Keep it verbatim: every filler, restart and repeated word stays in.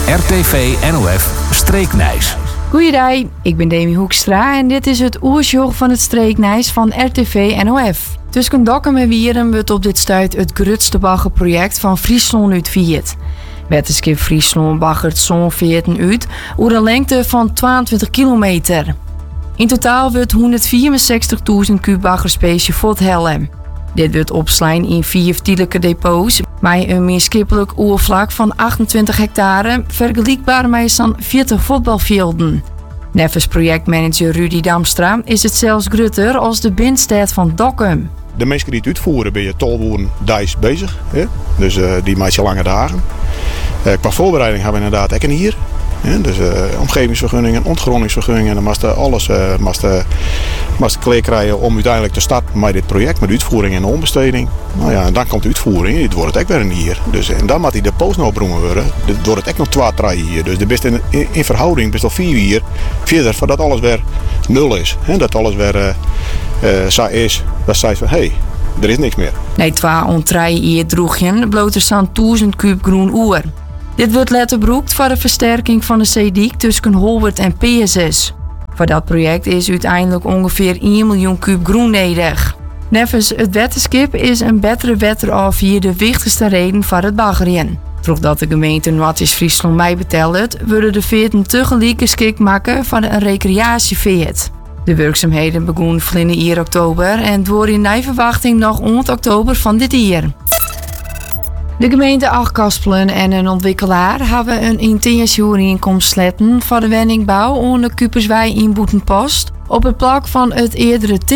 R T V N O F Streeknijs. Goeiedag, ik ben Demi Hoekstra en dit is het oersjoch van het Streeknijs van R T V N O F. Tussen Dokkum en Wierum wordt op dit stuit het grootste baggerproject van Friesland uitvierd. Wetterskip Friesland baggert zo'n veertien uit over een lengte van tweeëntwintig kilometer. In totaal wordt honderdvierenzestigduizend kuub baggerspecie vothellen. Dit wordt opslaan in vier tijdelijke depots met een meeskippelijk oervlak van achtentwintig hectare, vergelijkbaar met zo'n veertig voetbalvelden. Nevens projectmanager Rudy Damstra is het zelfs groter als de binnenstad van Dokkum. De mensen die het uitvoeren ben je tolboeren dijs bezig, hè? Dus uh, die maakt je lange dagen. Uh, qua voorbereiding hebben we inderdaad ook een hier. Hè? Dus uh, omgevingsvergunningen, ontgrondingsvergunningen, dan moest alles uh, moest, uh, moest klaar krijgen om uiteindelijk te starten met dit project, met de uitvoering en de onbesteding. Nou ja, en dan komt de uitvoering, dit wordt het ook weer een hier. Dus, en dan moet die depots nog opbrengen worden, dit wordt het ook nog twee, drie hier. Dus de best in, in, in verhouding best al vier hier, verder voordat alles weer nul is. Hè? Dat alles weer uh, uh, zo is, dat zei van hé. Hey, er is niks meer. Nee, twee ontrij hier droegjen bloot er zo'n duizend kuub groen oer. Dit wordt letterbroekt voor de versterking van de zeediek tussen Holwert en P S S. Voor dat project is uiteindelijk ongeveer één miljoen kuub groen nodig. Nevens het wetterskip is een betere wetterafvier de wichtigste reden voor het baggeren. Doordat de gemeente Noord-Friesland mij betelt, worden de veerten tegelijk geschikt maken voor een recreatieveert. De werkzaamheden begonnen vlinder hier oktober en door in verwachting nog eind oktober van dit jaar. De gemeente Achtkarspelen en een ontwikkelaar hebben een intentieovereenkomst sluiten voor de woningbouw onder Kuperswijk in Boetenpost op het plak van het eerdere